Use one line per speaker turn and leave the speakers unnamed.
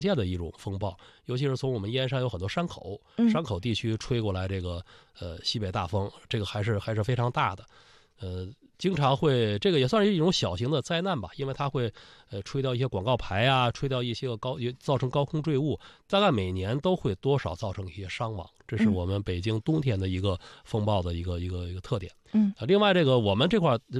见的一种风暴，尤其是从我们燕山有很多山口，山口地区吹过来这个西北大风，这个还是非常大的，经常会这个也算是一种小型的灾难吧，因为它会吹掉一些广告牌啊，吹掉一些造成高空坠物，大概每年都会多少造成一些伤亡，这是我们北京冬天的一个风暴的一个特点。另外这个我们这块